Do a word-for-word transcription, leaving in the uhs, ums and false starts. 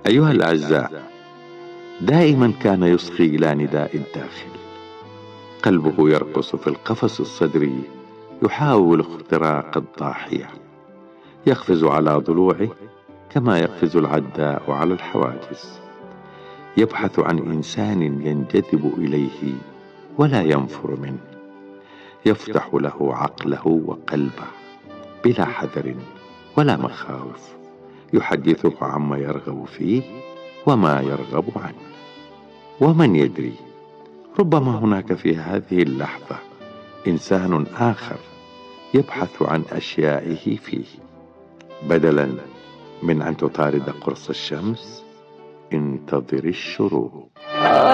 أيها الأعزاء، دائما كان يصغي إلى نداء الداخل، قلبه يرقص في القفص الصدري يحاول اختراق الضاحية، يقفز على ضلوعه كما يقفز العداء على الحواجز، يبحث عن إنسان ينجذب إليه ولا ينفر منه، يفتح له عقله وقلبه بلا حذر ولا مخاوف، يحدثه عما يرغب فيه وما يرغب عنه. ومن يدري، ربما هناك في هذه اللحظة إنسان آخر يبحث عن أشيائه فيه. بدلا من أن تطارد قرص الشمس، انتظر الشروق.